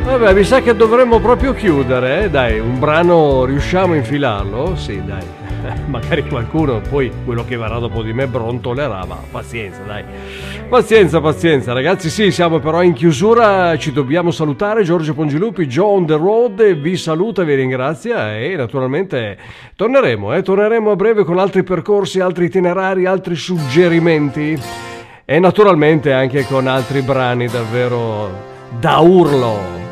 Vabbè, mi sa che dovremmo proprio chiudere, Dai, un brano riusciamo a infilarlo? Sì, dai. Magari qualcuno, poi quello che verrà dopo di me brontolerà, ma pazienza, dai. Pazienza, ragazzi. Sì, siamo però in chiusura, ci dobbiamo salutare. Giorgio Pongilupi, Joe on the road, vi saluta, vi ringrazia e naturalmente torneremo a breve con altri percorsi, altri itinerari, altri suggerimenti e naturalmente anche con altri brani davvero da urlo.